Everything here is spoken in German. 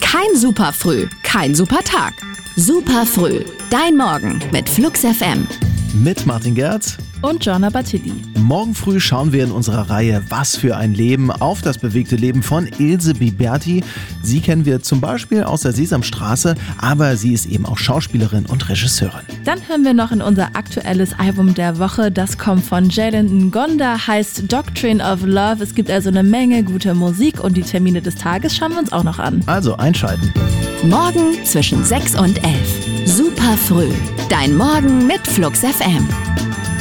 Kein super früh, kein super Tag. Super früh, dein Morgen mit Flux FM. Mit Martin Gerz und Gianna Battili. Morgen früh schauen wir in unserer Reihe Was für ein Leben auf das bewegte Leben von Ilse Biberti. Sie kennen wir zum Beispiel aus der Sesamstraße, aber sie ist eben auch Schauspielerin und Regisseurin. Dann hören wir noch in unser aktuelles Album der Woche. Das kommt von Jalen Ngonda, heißt Doctrine of Love. Es gibt also eine Menge gute Musik und die Termine des Tages schauen wir uns auch noch an. Also einschalten. Morgen zwischen 6 und 11. Super früh. Dein Morgen mit Flux FM.